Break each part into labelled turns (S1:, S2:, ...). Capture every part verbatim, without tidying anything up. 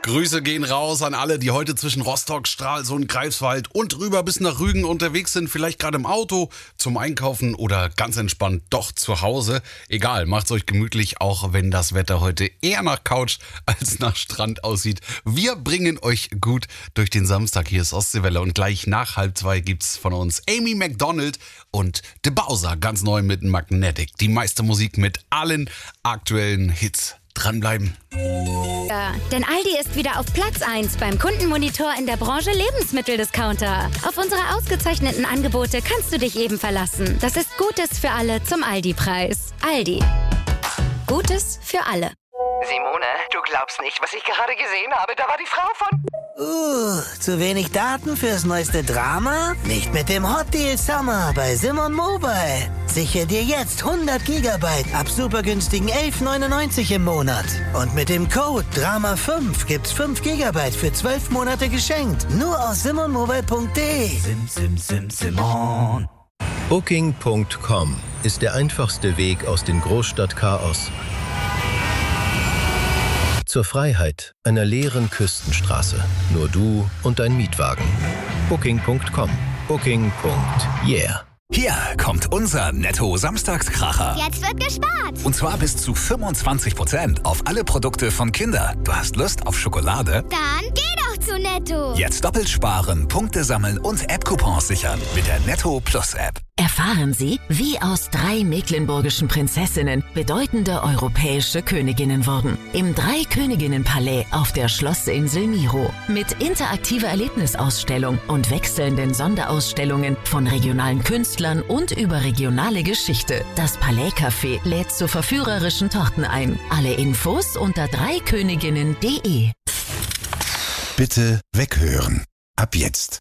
S1: Grüße gehen raus an alle, die heute zwischen Rostock, Stralsund, Greifswald und rüber bis nach Rügen unterwegs sind. Vielleicht gerade im Auto, zum Einkaufen oder ganz entspannt doch zu Hause. Egal, macht's euch gemütlich, auch wenn das Wetter heute eher nach Couch als nach Strand aussieht. Wir bringen euch gut durch den Samstag. Hier ist Ostseewelle und gleich nach halb zwei gibt's von uns Amy Macdonald und De Bowser ganz neu mit Magnetic. Die meiste Musik mit allen aktuellen Hits. Dranbleiben.
S2: Ja, denn Aldi ist wieder auf Platz eins beim Kundenmonitor in der Branche Lebensmitteldiscounter. Auf unsere ausgezeichneten Angebote kannst du dich eben verlassen. Das ist Gutes für alle zum Aldi-Preis. Aldi. Gutes für alle.
S3: Simone, du glaubst nicht, was ich gerade gesehen habe. Da war die Frau von...
S4: Uh, zu wenig Daten fürs neueste Drama? Nicht mit dem Hot Deal Summer bei Simon Mobile. Sichere dir jetzt hundert Gigabyte ab super günstigen elf neunundneunzig im Monat. Und mit dem Code Drama fünf gibt's fünf Gigabyte für zwölf Monate geschenkt. Nur aus simon mobile punkt de.
S5: Sim, sim, sim, Simon.
S6: Booking Punkt com ist der einfachste Weg aus dem Großstadtchaos zur Freiheit einer leeren Küstenstraße. Nur du und dein Mietwagen. Booking Punkt com. Booking. Yeah.
S5: Hier kommt unser Netto-Samstagskracher.
S7: Jetzt wird gespart.
S5: Und zwar bis zu fünfundzwanzig Prozent auf alle Produkte von Kinder. Du hast Lust auf Schokolade?
S7: Dann geh doch zu Netto.
S5: Jetzt doppelt sparen, Punkte sammeln und App-Coupons sichern mit der Netto Plus App.
S8: Erfahren Sie, wie aus drei mecklenburgischen Prinzessinnen bedeutende europäische Königinnen wurden. Im Drei-Königinnen-Palais auf der Schlossinsel Miro. Mit interaktiver Erlebnisausstellung und wechselnden Sonderausstellungen von regionalen Künstlern und überregionale Geschichte. Das Palais-Café lädt zu verführerischen Torten ein. Alle Infos unter dreiköniginnen punkt de.
S9: Bitte weghören. Ab jetzt.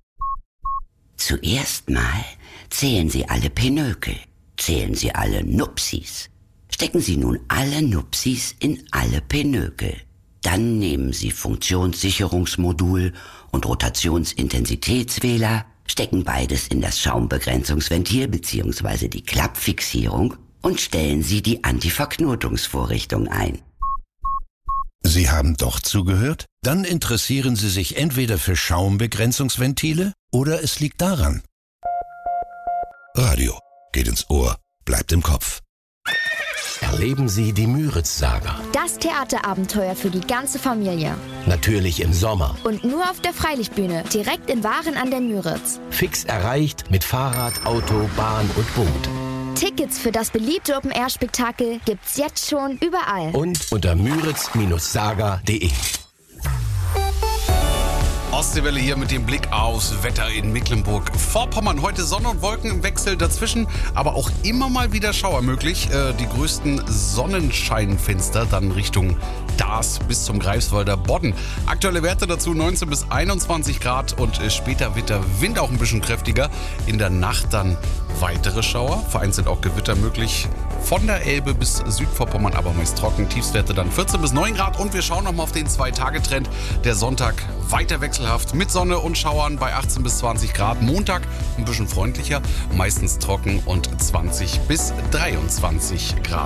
S10: Zuerst mal zählen Sie alle Pinökel, zählen Sie alle Nupsis. Stecken Sie nun alle Nupsis in alle Pinökel. Dann nehmen Sie Funktionssicherungsmodul und Rotationsintensitätswähler, stecken beides in das Schaumbegrenzungsventil bzw. die Klappfixierung und stellen Sie die Antiverknotungsvorrichtung ein.
S9: Sie haben doch zugehört? Dann interessieren Sie sich entweder für Schaumbegrenzungsventile oder es liegt daran. Radio geht ins Ohr, bleibt im Kopf.
S11: Erleben Sie die Müritz-Saga.
S12: Das Theaterabenteuer für die ganze Familie.
S11: Natürlich im Sommer.
S12: Und nur auf der Freilichtbühne, direkt in Waren an der Müritz.
S11: Fix erreicht mit Fahrrad, Auto, Bahn und Boot.
S12: Tickets für das beliebte Open-Air-Spektakel gibt's jetzt schon überall.
S11: Und unter müritz Saga punkt de.
S1: Ostseewelle hier mit dem Blick aufs Wetter in Mecklenburg-Vorpommern. Heute Sonne und Wolken im Wechsel dazwischen, aber auch immer mal wieder Schauer möglich. Äh, die größten Sonnenscheinfenster dann Richtung Daas bis zum Greifswalder Bodden. Aktuelle Werte dazu neunzehn bis einundzwanzig Grad und äh, später wird der Wind auch ein bisschen kräftiger. In der Nacht dann weitere Schauer, vereinzelt auch Gewitter möglich. Von der Elbe bis Südvorpommern, aber meist trocken. Tiefstwerte dann vierzehn bis neun Grad. Und wir schauen nochmal auf den Zwei-Tage-Trend. Der Sonntag weiter wechselhaft mit Sonne und Schauern bei achtzehn bis zwanzig Grad. Montag ein bisschen freundlicher, meistens trocken und zwanzig bis dreiundzwanzig Grad.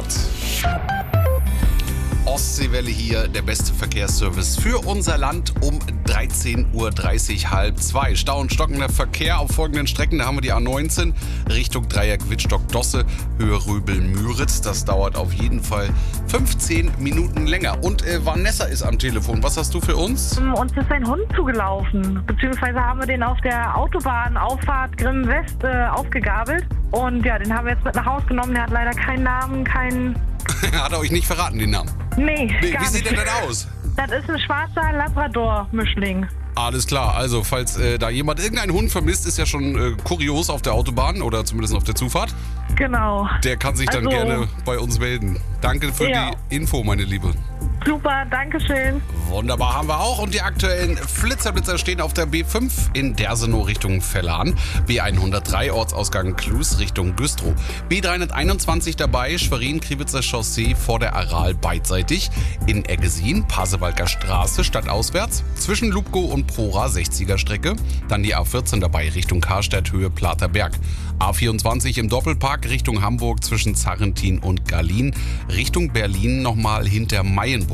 S1: Ostseewelle hier, der beste Verkehrsservice für unser Land um dreizehn Uhr dreißig, halb zwei. Stau und stockender Verkehr auf folgenden Strecken. Da haben wir die A neunzehn Richtung Dreieck Wittstock-Dosse, Höhe Röbel-Müritz. Das dauert auf jeden Fall fünfzehn Minuten länger. Und äh, Vanessa ist am Telefon. Was hast du für uns?
S13: Uns ist ein Hund zugelaufen. Beziehungsweise haben wir den auf der Autobahnauffahrt Grimm-West äh, aufgegabelt. Und ja, den haben wir jetzt mit nach Hause genommen. Der hat leider keinen Namen, keinen...
S1: Hat er euch nicht verraten, den Namen?
S13: Nee,
S1: Wie,
S13: gar
S1: wie sieht
S13: nicht.
S1: der denn aus?
S13: Das ist ein schwarzer Labrador-Mischling.
S1: Alles klar, also falls äh, da jemand irgendeinen Hund vermisst, ist ja schon äh, kurios auf der Autobahn oder zumindest auf der Zufahrt.
S13: Genau.
S1: Der kann sich dann
S13: Also,
S1: gerne bei uns melden. Danke für
S13: ja.
S1: die Info, meine Liebe.
S13: Super, danke schön.
S1: Wunderbar, haben wir auch. Und die aktuellen Flitzerblitzer stehen auf der B fünf in Dersenow Richtung Vellan, B hundertdrei Ortsausgang Klus Richtung Güstrow, B dreihunderteinundzwanzig dabei, Schwerin-Kriwitzer Chaussee vor der Aral beidseitig, in Eggesin, Pasewalker Straße stadtauswärts, zwischen Lubkow und Prora sechziger Strecke, dann die A vierzehn dabei Richtung Karstadt Höhe Platerberg, A vierundzwanzig im Doppelpark Richtung Hamburg zwischen Zarrentin und Gallin, Richtung Berlin nochmal hinter Mayenburg.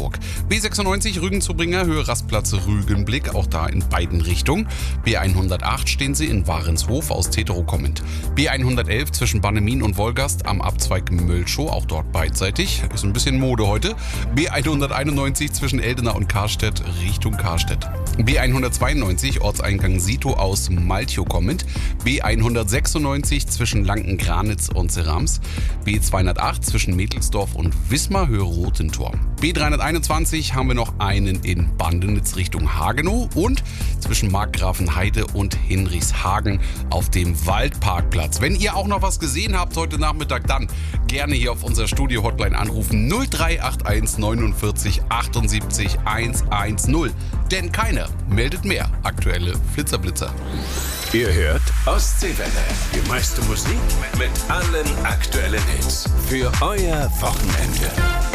S1: Mecklenburg. B sechsundneunzig Rügen-Zurbringer, Höhe Rastplatz Rügenblick, auch da in beiden Richtungen. B hundertacht stehen Sie in Warenshof aus Tetero kommend. B hundertelf zwischen Bannemin und Wolgast am Abzweig Mölschow, auch dort beidseitig. Ist ein bisschen Mode heute. B hunderteinundneunzig zwischen Eldena und Karstedt Richtung Karstedt. B hundertzweiundneunzig Ortseingang Sito aus Malchow kommend. B hundertsechsundneunzig zwischen Lanken-Granitz und Serams. B zweihundertacht zwischen Mädelsdorf und Wismar, Höhe Rotentor. B dreihunderteinundzwanzig haben wir noch einen in Bandenitz Richtung Hagenow und zwischen Markgrafenheide und Hinrichshagen auf dem Waldparkplatz. Wenn ihr auch noch was gesehen habt heute Nachmittag, dann gerne hier auf unser Studio-Hotline anrufen null drei acht eins neunundvierzig achtundsiebzig hundertzehn. Denn keiner meldet mehr aktuelle Flitzer-Blitzer.
S14: Ihr hört Ostseewelle. Die meiste Musik mit allen aktuellen Hits. Für euer Wochenende.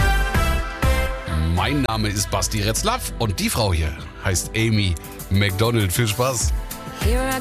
S1: Mein Name ist Basti Retzlaff und die Frau hier heißt Amy McDonald. Viel Spaß.